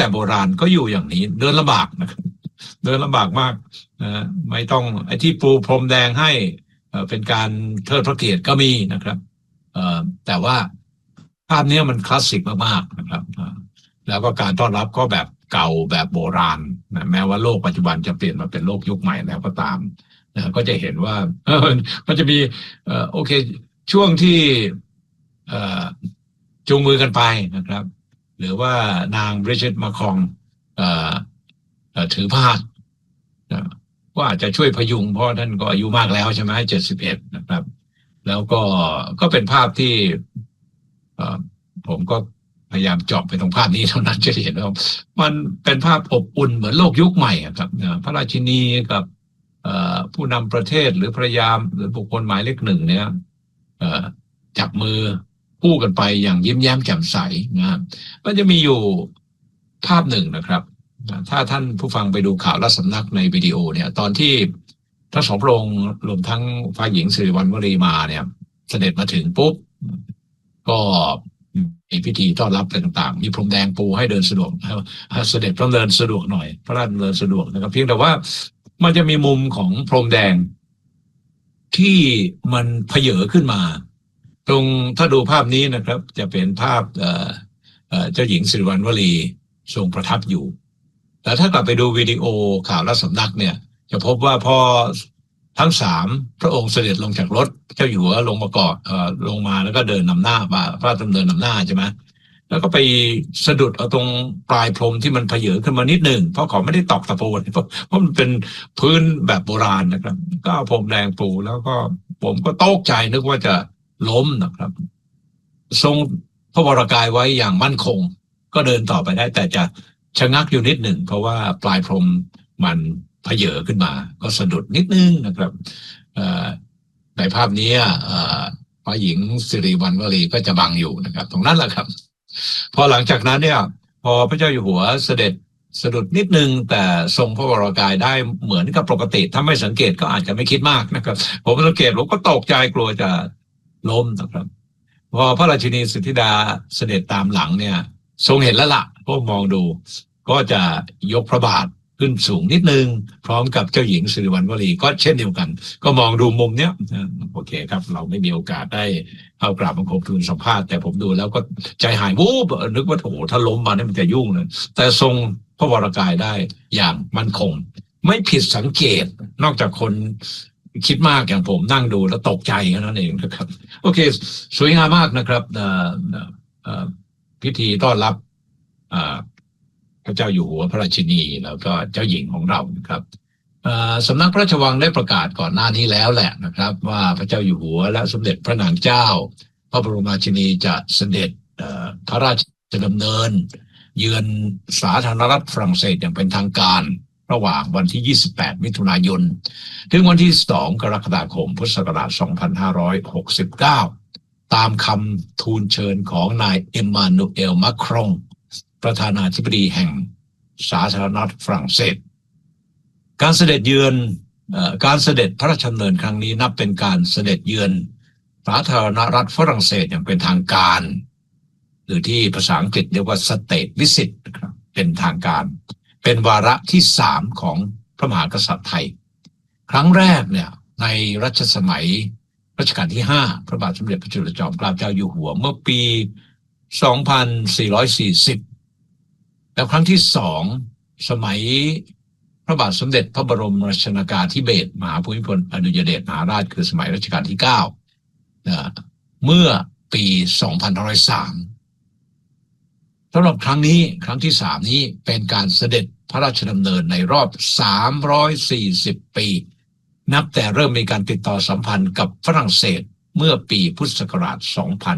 แต่โบราณก็อยู่อย่างนี้เดินลำบากนะครับเดินลำบากมากไม่ต้องไอ้ที่ปูพรมแดงให้เป็นการเทิดพระเกียรติก็มีนะครับแต่ว่าภาพนี้มันคลาสสิกมากๆนะครับแล้วก็การต้อนรับก็แบบเก่าแบบโบราณนะแม้ว่าโลกปัจจุบันจะเปลี่ยนมาเป็นโลกยุคใหม่แล้วก็ตามนะก็จะเห็นว่ามันจะมีโอเคช่วงที่จูงมือกันไปนะครับหรือว่านางบริจิตมาคองถือพาดก็อาจจะช่วยพยุงเพราะท่านก็อายุมากแล้วใช่ไหม71นะครับแล้วก็เป็นภาพที่ผมก็พยายามเจาะไปตรงภาพนี้เท่านั้นจะเห็นว่ามันเป็นภาพอบอุ่นเหมือนโลกยุคใหม่ครับพระราชินีกับผู้นำประเทศหรือภรรยาหรือบุคคลหมายเลขหนึ่งเนี่ยจับมือคู่กันไปอย่างยิ้มแย้มแจ่มใสนะครับมันจะมีอยู่ภาพหนึ่งนะครับถ้าท่านผู้ฟังไปดูข่าวรัฐสำนักในวิดีโอเนี่ยตอนที่ทั้งสองพระองค์รวมทั้งฝ่ายหญิงสิริวัณวรีมาเนี่ยเสด็จมาถึงปุ๊บก็มีพิธีต้อนรับอะไรต่างๆมีพรมแดงปูให้เดินสะดวกเสด็จพระเดินสะดวกหน่อยพระราชดำเนินสะดวกนะครับเพียงแต่ว่ามันจะมีมุมของพรมแดงที่มันเผยขึ้นมาตรงถ้าดูภาพนี้นะครับจะเป็นภาพเจ้าหญิงสิริวัณวรีทรงประทับอยู่แต่ถ้ากลับไปดูวิดีโอข่าวรัฐสำนักเนี่ยจะพบว่าพอทั้งสามพระองค์เสด็จลงจากรถเจ้าอยู่หัวลงมาก่อนลงมาแล้วก็เดินนำหน้ามาพระราชดำเนินนำหน้าใช่ไหมแล้วก็ไปสะดุดเอาตรงปลายพรมที่มันเผยขึ้นมานิดหนึ่งเพราะเขาไม่ได้ตอกตะปูเพราะมันเป็นพื้นแบบโบราณนะครับก็เอาพรมแดงปูแล้วก็ผมก็ตกใจนึกว่าจะล้มนะครับทรงพระวรกายไว้อย่างมั่นคงก็เดินต่อไปได้แต่จะชะงักอยู่นิดหนึ่งเพราะว่าปลายพรมมันเผยขึ้นมาก็สะดุดนิดนึงนะครับในภาพนี้พระหญิงสิริวัณวรีก็จะบังอยู่นะครับตรงนั้นแหละครับพอหลังจากนั้นเนี่ยพอพระเจ้าอยู่หัวเสด็จสะดุดนิดนึงแต่ทรงพระวรกายได้เหมือนกับปกติถ้าไม่สังเกตก็อาจจะไม่คิดมากนะครับผมสังเกตผมก็ตกใจกลัวจะล้มนะครับพอพระราชินีสุทธิดาเสด็จตามหลังเนี่ยทรงเห็นแล้วล่ะก็มองดูก็จะยกพระบาทขึ้นสูงนิดนึงพร้อมกับเจ้าหญิงสิริวัณวรีก็เช่นเดียวกันก็มองดูมุมเนี้ยโอเคครับเราไม่มีโอกาสได้เข้ากราบบังคมทูลสัมภาษณ์แต่ผมดูแล้วก็ใจหายวูบนึกว่าโอ้โหถ้าล้มมาเนี่ยมันจะยุ่งเลยแต่ทรงพระวรกายได้อย่างมั่นคงไม่ผิดสังเกตนอกจากคนคิดมากอย่างผมนั่งดูแล้วตกใจแค่นั้นเองนะครับโอเคสวยงามมากนะครับพิธีต้อนรับพระเจ้าอยู่หัวพระราชินีแล้วก็เจ้าหญิงของเรานะครับสำนักพระราชวังได้ประกาศก่อนหน้านี้แล้วแหละนะครับว่าพระเจ้าอยู่หัวและสมเด็จพระนางเจ้าพระบรมราชินีจะเสด็จพระราชดำเนินเยือนสาธารณรัฐฝรั่งเศสอย่างเป็นทางการระหว่างวันที่28มิถุนายนถึงวันที่2กรกฎาคมพุทธศักราช2569ตามคำทูลเชิญของนายเอ็มมานูเอลมาครองประธานาธิบดีแห่งสาธารณรัฐฝรั่งเศสการเสด็จเยือนการเสด็จพระราชดำเนินครั้งนี้นับเป็นการเสด็จเยือนสาธารณรัฐฝรั่งเศสอย่างเป็นทางการหรือที่ภาษาอังกฤษเรียกว่า State Visit นะครับเป็นทางการเป็นวาระที่3ของพระมหากษัตริย์ไทยครั้งแรกเนี่ยในรัชสมัยรัชกาลที่5พระบาทสมเด็จพระจุลจอมเกล้าเจ้าอยู่หัวเมื่อปี2440แล้วครั้งที่2สมัยพระบาทสมเด็จพระบรมราชโองการธิเบศรมหาภูมิพลอดุลยเดชมหาราชคือสมัยรัชกาลที่9เมื่อปี2503สำหรับครั้งนี้ครั้งที่3นี้เป็นการเสด็จพระราชดำเนินในรอบ340ปีนับแต่เริ่มมีการติดต่อสัมพันธ์กับฝรั่งเศสเมื่อปีพุทธศักราช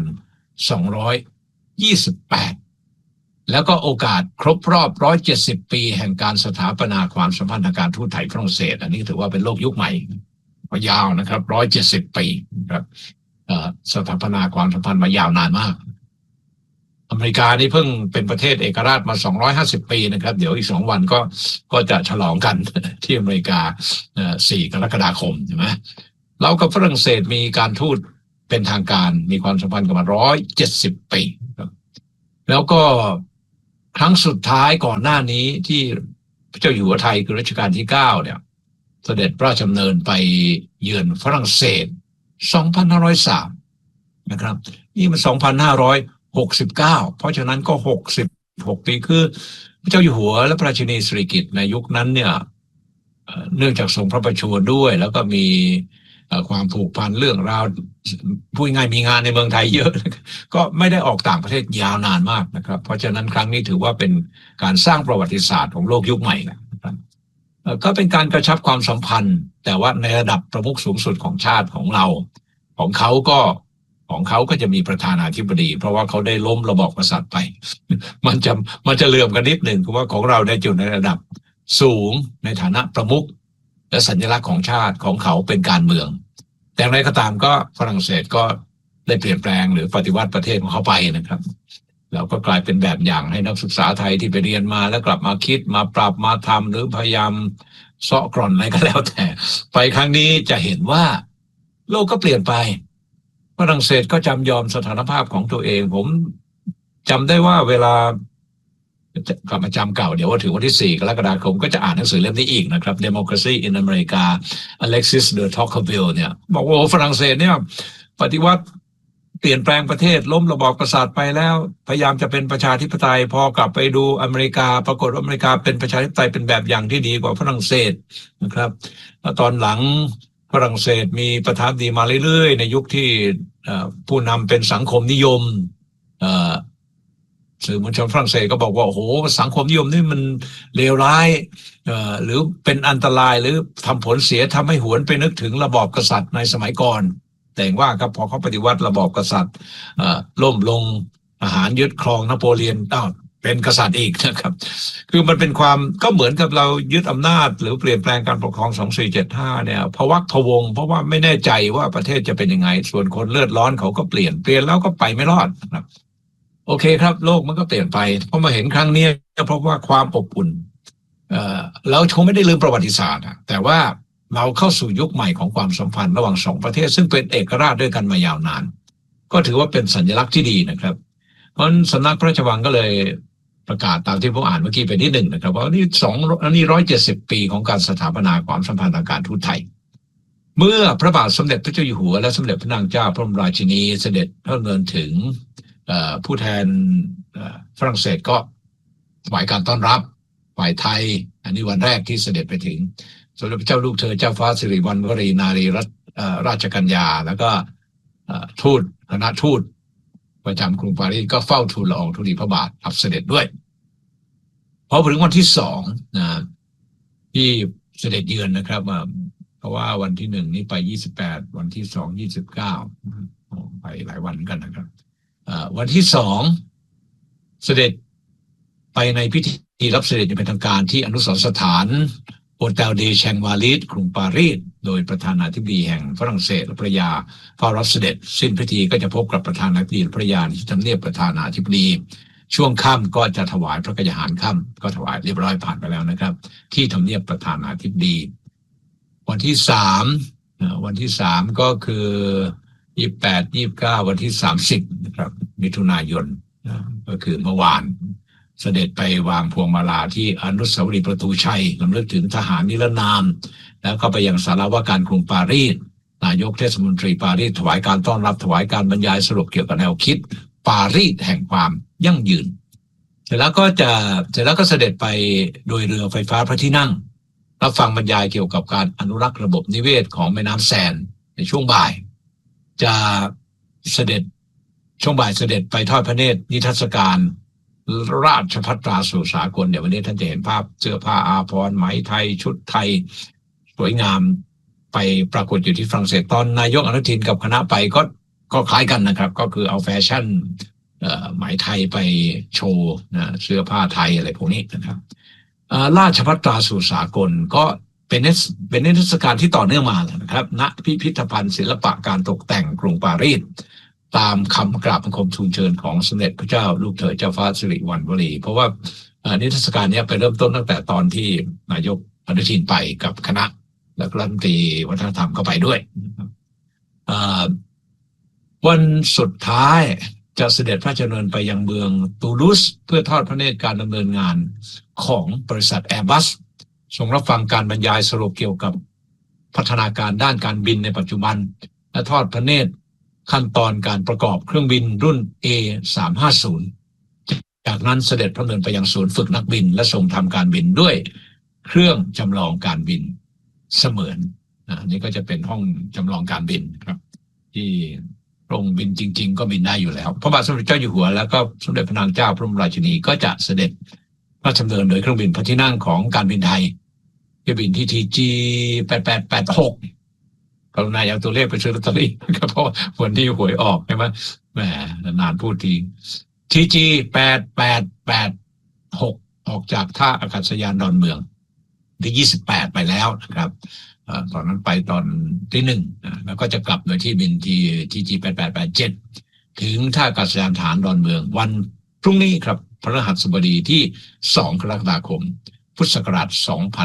2228แล้วก็โอกาสครบรอบ170ปีแห่งการสถาปนาความสัมพันธ์ทางการทูตไทยฝรั่งเศสอันนี้ถือว่าเป็นโลกยุคใหม่ยาวนะครับ170ปีครับสถาปนาความสัมพันธ์มายาวนานมากอเมริกานี่เพิ่งเป็นประเทศเอกราชมา250ปีนะครับเดี๋ยวอีก2วันก็จะฉลองกันที่อเมริกา4กรกฎาคมใช่ไหมเรากับฝรั่งเศสมีการทูตเป็นทางการมีความสัมพันธ์กันมา170ปีครับแล้วก็ครั้งสุดท้ายก่อนหน้านี้ที่พระเจ้าอยู่หัวไทยคือรัชกาลที่9เนี่ยเสด็จพระราชดำเนินไปเยือนฝรั่งเศส2503นะครับนี่มัน2569เพราะฉะนั้นก็66ปีคือพระเจ้าอยู่หัวและพระราชินีสิริกิติ์ในยุคนั้นเนี่ยเนื่องจากทรงพระประชวรด้วยแล้วก็มีความผูกพันเรื่องราวพูดง่ายมีงานในเมืองไทยเยอะก็ไม่ได้ออกต่างประเทศยาวนานมากนะครับเพราะฉะนั้นครั้งนี้ถือว่าเป็นการสร้างประวัติศาสตร์ของโลกยุคใหม่นะครับก็เป็นการกระชับความสัมพันธ์แต่ว่าในระดับประมุขสูงสุดของชาติของเราของเขาก็จะมีประธานาธิบดีเพราะว่าเขาได้ล้มระบอบกษัตริย์ไปมันจะเหลื่อมกันนิดหนึ่งเพราะว่าของเราได้อยู่ในระดับสูงในฐานะประมุขและสัญลักษณ์ของชาติของเขาเป็นการเมืองแต่อย่างไรก็ตามก็ฝรั่งเศสก็ได้เปลี่ยนแปลงหรือปฏิวัติประเทศของเขาไปนะครับแล้วก็กลายเป็นแบบอย่างให้นักศึกษาไทยที่ไปเรียนมาแล้วกลับมาคิดมาปรับมาทำหรือพยายามเซาะกร่อนอะไรก็แล้วแต่ไปครั้งนี้จะเห็นว่าโลกก็เปลี่ยนไปฝรั่งเศสก็จำยอมสถานภาพของตัวเองผมจำได้ว่าเวลากลับมาจำเก่าเดี๋ยวว่าถึงวันที่4 กรกฎาคมก็จะอ่านหนังสือเล่มนี้อีกนะครับ Democracy in America Alexis de Tocqueville เนี่ยบอกว่าฝรั่งเศสเนี่ยปฏิวัติเปลี่ยนแปลงประเทศล้มระบอบกษัตริย์ไปแล้วพยายามจะเป็นประชาธิปไตยพอกลับไปดูอเมริกาปรากฏว่าอเมริกาเป็นประชาธิปไตยเป็นแบบอย่างที่ดีกว่าฝรั่งเศสนะครับแล้วตอนหลังฝรั่งเศสมีประธานาธิบดีมาเรื่อยๆในยุคที่ผู้นำเป็นสังคมนิยมสื่อมวลชนฝรั่งเศสก็บอกว่าโอ้โหสังคมนิยมนี่มันเลวร้ายหรือเป็นอันตรายหรือทำผลเสียทำให้หวนไปนึกถึงระบอบกษัตริย์ในสมัยก่อนแต่ว่าครับพอเขาปฏิวัติระบอบกษัตริย์ล่มลงทหารยึดครองนโปเลียนเป็นกษัตริย์อีกนะครับคือมันเป็นความก็เหมือนกับเรายึดอำนาจหรือเปลี่ยนแปลงการปกครอง2475เนี่ยพวักพวงเพราะว่าไม่แน่ใจว่าประเทศจะเป็นยังไงส่วนคนเลือดร้อนเขาก็เปลี่ยนแล้วก็ไปไม่รอดนะครับโอเคครับโลกมันก็เปลี่ยนไปเพราะมาเห็นครั้งนี้เพราะว่าความอบอุ่นเราคงไม่ได้ลืมประวัติศาสตร์แต่ว่าเราเข้าสู่ยุคใหม่ของความสัมพันธ์ระหว่าง2 ประเทศซึ่งเป็นเอกราชด้วยกันมายาวนานก็ถือว่าเป็นสัญลักษณ์ที่ดีนะครับเพราะสำนักพระราชวังก็เลยประกาศตามที่ผมอ่านเมื่อกี้ไปนิดหนึ่งนะครับว่านี่170 ปีของการสถาปนาความสัมพันธ์ทางการทูตไทยเมื่อพระบาทสมเด็จพระเจ้าอยู่หัวและสมเด็จพระนางเจ้าพระบรมราชินีเสด็จพระดำเนินถึงผู้แทนฝรั่งเศสก็ถวายการต้อนรับฝ่ายไทยอันนี้วันแรกที่เสด็จไปถึงสมเด็จพระเจ้าลูกเธอเจ้าฟ้าสิริวัณวรีนารีรัตนราชกัญญาแล้วก็ทูตคณะทูตประจำกรุงปารีสก็เฝ้าทูลละอองธุลีพระบาทรับเสด็จด้วยพอถึงวันที่2นะที่เสด็จเยือนนะครับเพราะว่าวันที่1นี้ไป28วันที่2 29ไปหลายวันกันนะครับวันที่2เสด็จไปในพิธีรับเสด็จอย่างเป็นทางการที่อนุสรณ์สถานโอเทลเดแชงวาลิสกรุงปารีสโดยประธานาธิบดีแห่งฝรั่งเศสและภรรยาเฝ้ารับเสด็จสิ้นพิธีก็จะพบกับประธานาธิบดีและภรรยาที่ทำเนียบประธานาธิบดีช่วงค่ำก็จะถวายพระกยาหารค่ำก็ถวายเรียบร้อยผ่านไปแล้วนะครับที่ทำเนียบประธานาธิบดีวันที่3ก็คือ28 29วันที่30นะครับมิถุนายนก็คือเมื่อวานเสด็จไปวางพวงมาลาที่อนุสาวรีย์ประตูชัยรำลึกถึงทหารนิรนามแล้วก็ไปยังศาลาว่าการกรุงปารีสนายกเทศมนตรีปารีสถวายการต้อนรับถวายการบรรยายสรุปเกี่ยวกับแนวคิดปารีสแห่งความยั่งยืนเสร็จแล้วก็เสด็จไปโดยเรือไฟฟ้าพระที่นั่งรับฟังบรรยายเกี่ยวกับการอนุรักษ์ระบบนิเวศของแม่น้ำแซนในช่วงบ่ายจะเสด็จช่วงบ่ายเสด็จไปทอดพระเนตรนิทรรศการราชภัฏราสู่สากลเดี๋ยววันนี้ท่านจะเห็นภาพเสื้อผ้าอาภรณ์ไหมไทยชุดไทยสวยงามไปปรากฏอยู่ที่ฝรั่งเศสตอนนายกอนุทินกับคณะไปก็คล้ายกันนะครับก็คือเอาแฟชั่นไหมไทยไปโชว์เสื้อผ้าไทยอะไรพวกนี้นะครับราชภัฏราสู่สากลก็เป็นนิทรรศการที่ต่อเนื่องมานะครับณพิพิธภัณฑ์ศิลปะการตกแต่งกรุงปารีสตามคำกราบบังคมทูลเชิญของสมเด็จพระเจ้าลูกเธอเจ้าฟ้าสิริวัณวรีเพราะว่านิทรรศการนี้ไปเริ่มต้นตั้งแต่ตอนที่นายกอนุทินไปกับคณะและรัฐมนตรีวัฒนธรรมก็ไปด้วยวันสุดท้ายจะเสด็จพระราชดำเนินไปยังเมืองตูลูสเพื่อทอดพระเนตรการดำเนินงานของบริษัท Airbus ทรงรับฟังการบรรยายสรุปเกี่ยวกับพัฒนาการด้านการบินในปัจจุบันและทอดพระเนตรขั้นตอนการประกอบเครื่องบินรุ่น A350 จากนั้นเสด็จพระดำเนินไปยังศูนย์ฝึกนักบินและทรงทำการบินด้วยเครื่องจำลองการบินเสมือนนี่ก็จะเป็นห้องจำลองการบินครับที่พระองค์บินจริงๆก็บินได้อยู่แล้วพระบาทสมเด็จเจ้าอยู่หัวแล้วก็สมเด็จพระนางเจ้าพระบรมราชินีก็จะเสด็จพระราชดำเนินโดยเครื่องบินพระที่นั่งของการบินไทยที่บินที่ TG 8886กรุณาเอาตัวเลขไปซื้อลอตเตอรี่ก็เพราะวันที่หวยออกใช่ไหมแหมนานพูดที TG 8886ออกจากท่าอากาศยานดอนเมืองที่28ไปแล้วนะครับตอนนั้นไปตอนที่1แล้วก็จะกลับโดยที่บินที่ TG 8887ถึงท่าอากาศยานฐานดอนเมืองวันพรุ่งนี้ครับพฤหัสบดีที่2กรกฎาคมพุทธศักราช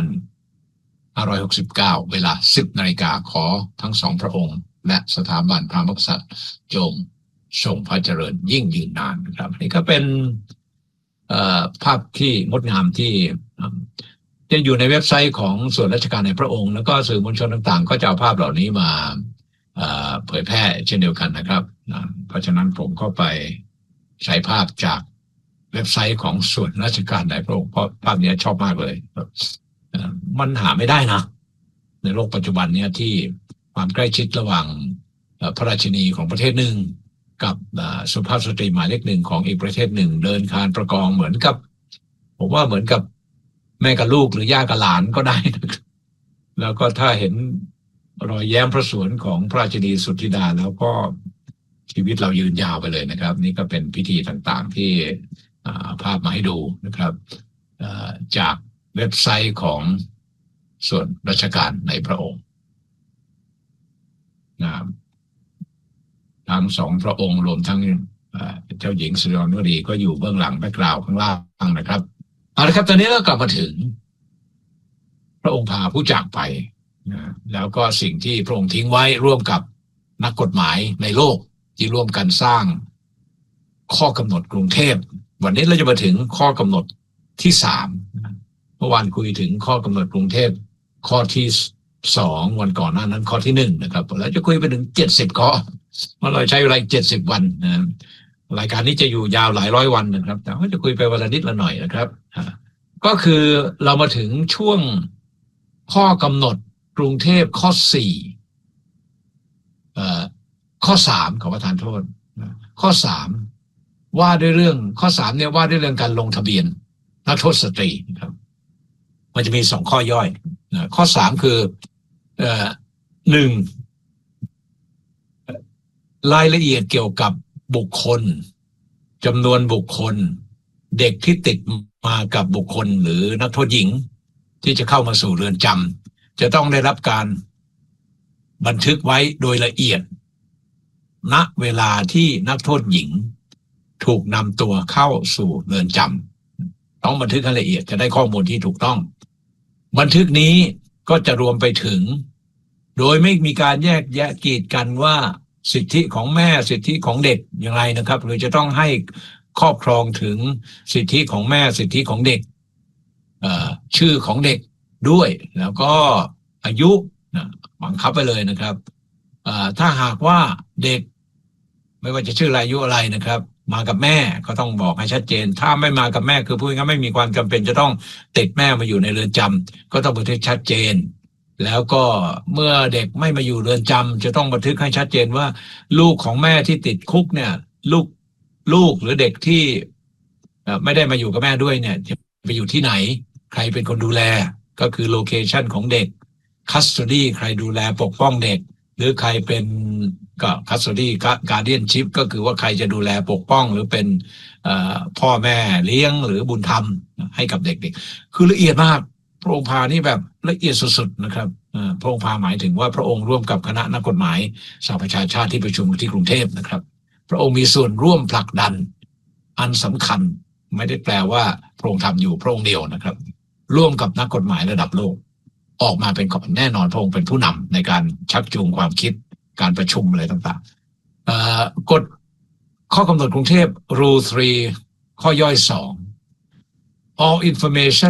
2569เวลา 10 นาฬิกาขอทั้งสองพระองค์และสถาบันพระมหากษัตริย์จงทรงพระเจริญยิ่งยืนนานครับนี่ก็เป็นภาพที่งดงามที่จะอยู่ในเว็บไซต์ของส่วนราชการในพระองค์แล้วก็สื่อมวลชนต่างๆก็จะเอาภาพเหล่านี้มาเผยแพร่เช่นเดียวกันนะครับเพราะฉะนั้นผมก็ไปใช้ภาพจากเว็บไซต์ของส่วนราชการในพระองค์เพราะภาพนี้ชอบมากเลยมันหาไม่ได้นะในโลกปัจจุบันเนี่ยที่ความใกล้ชิดระหว่างพระราชินีของประเทศหนึ่งกับสุภาพสตรีหมายเลขหนึ่งของอีกประเทศหนึ่งเดินคานประกองเหมือนกับผมว่าเหมือนกับแม่กับลูกหรือย่ากับหลานก็ได้นะครับแล้วก็ถ้าเห็นรอยแย้มพระสวนของพระราชินีสุทธิดาแล้วก็ชีวิตเรายืนยาวไปเลยนะครับนี่ก็เป็นพิธีต่างๆที่ภาพมาให้ดูนะครับจากเว็บไซต์ของส่วนราชการในพระองค์ทั้งสองพระองค์รวมทั้งเจ้าหญิงสิริวัณวรีก็อยู่เบื้องหลังแบ็คกราวด์ข้างล่างนะครับเอาละครับตอนนี้ก็กลับมาถึงพระองค์พาผู้จากไปแล้วก็สิ่งที่พระองค์ทิ้งไว้ร่วมกับนักกฎหมายในโลกที่ร่วมกันสร้างข้อกำหนดกรุงเทพวันนี้เราจะมาถึงข้อกำหนดที่3เมื่อวานคุยถึงข้อกำหนดกรุงเทพข้อที่2วันก่อนหน้านั้นข้อที่1นะครับแล้วจะคุยไปถึง70ข้อเมื่อเราใช้เวลา70วันนะรายการนี้จะอยู่ยาวหลายร้อยวันนะครับแต่ว่าจะคุยไปวันละนิดละหน่อยนะครับก็คือเรามาถึงช่วงข้อกำหนดกรุงเทพข้อข้อ3ขอประทานโทษข้อ3ว่าด้วยเรื่องข้อ3เนี่ยว่าด้วยเรื่องการลงทะเบียนนักโทษสตรีครับมันจะมี2ข้อย่อยข้อ3คือ1รายละเอียดเกี่ยวกับบุคคลจำนวนบุคคลเด็กที่ติดมากับบุคคลหรือนักโทษหญิงที่จะเข้ามาสู่เรือนจำจะต้องได้รับการบันทึกไว้โดยละเอียดณเวลาที่นักโทษหญิงถูกนำตัวเข้าสู่เรือนจำต้องบันทึกให้ละเอียดจะได้ข้อมูลที่ถูกต้องบันทึกนี้ก็จะรวมไปถึงโดยไม่มีการแยกแยะกีดกันว่าสิทธิของแม่สิทธิของเด็กอย่างไรนะครับหรือจะต้องให้ครอบครองถึงสิทธิของแม่สิทธิของเด็กชื่อของเด็กด้วยแล้วก็อายุบังคับไปเลยนะครับถ้าหากว่าเด็กไม่ว่าจะชื่ออายุอะไรนะครับมากับแม่ก็ต้องบอกให้ชัดเจนถ้าไม่มากับแม่คือพูดง่ายๆไม่มีความจำเป็นจะต้องติดแม่มาอยู่ในเรือนจำก็ต้องบันทึกชัดเจนแล้วก็เมื่อเด็กไม่มาอยู่เรือนจำจะต้องบันทึกให้ชัดเจนว่าลูกของแม่ที่ติดคุกเนี่ยลูกหรือเด็กที่ไม่ได้มาอยู่กับแม่ด้วยเนี่ยจะไปอยู่ที่ไหนใครเป็นคนดูแลก็คือโลเคชันของเด็กcustody ใครดูแลปกป้องเด็กหรือใครเป็นก็ custody guardianship ก็คือว่าใครจะดูแลปกป้องหรือเป็นพ่อแม่เลี้ยงหรือบุญธรรมให้กับเด็กๆคือละเอียดมากพระองค์พานี่แบบละเอียดสุดๆนะครับพระองค์พาหมายถึงว่าพระองค์ร่วมกับคณะนักกฎหมายสหประชาชาติที่ประชุมที่กรุงเทพนะครับพระองค์มีส่วนร่วมผลักดันอันสำคัญไม่ได้แปลว่าพระองค์ทำอยู่พระองค์เดียวนะครับร่วมกับนักกฎหมายระดับโลกออกมาเป็นแน่นอนพระองค์เป็นผู้นำในการชักจูงความคิดการประชุมอะไรต่างๆกฎข้อกำหนดกรุงเทพ Rule 3 ข้อย่อย 2 all information